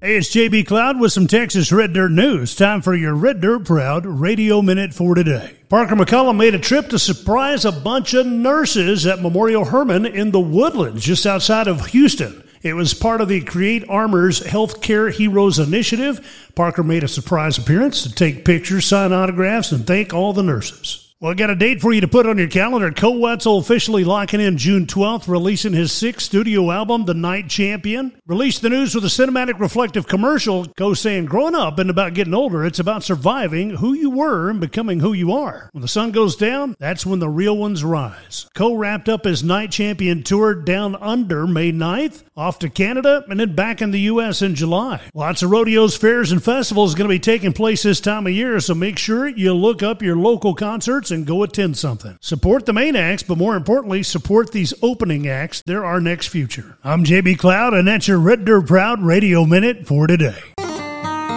Hey, it's JB Cloud with some Texas Red Dirt news. Time for your Red Dirt Proud Radio Minute for today. Parker McCollum made a trip to surprise a bunch of nurses at Memorial Hermann in the Woodlands, just outside of Houston. It was part of the Create Armor's Healthcare Heroes Initiative. Parker made a surprise appearance to take pictures, sign autographs, and thank all the nurses. Well, I got a date for you to put on your calendar. Koe Wetzel officially locking in June 12th, releasing his 6th studio album, The Night Champion. Released the news with a cinematic reflective commercial. Koe saying, growing up isn't about getting older. It's about surviving who you were and becoming who you are. When the sun goes down, that's when the real ones rise. Koe wrapped up his Night Champion tour down under May 9th, off to Canada, and then back in the U.S. in July. Lots of rodeos, fairs, and festivals going to be taking place this time of year, so make sure you look up your local concerts and go attend something. Support the main acts, but more importantly, support these opening acts. They're our next future. I'm JB Cloud, and that's your Red Dirt Proud Radio Minute for today.